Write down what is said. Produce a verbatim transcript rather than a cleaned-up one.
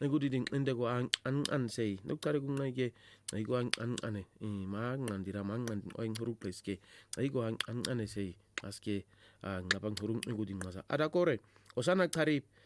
ukuthi dinqinde ko anqan sei nokuqale kunqike ayiko anqane manqandira manqandi oyinhuruqeske ayiko anqane sei aske ngaba ngihurunqike ukuthi nqasa adakore osana qarib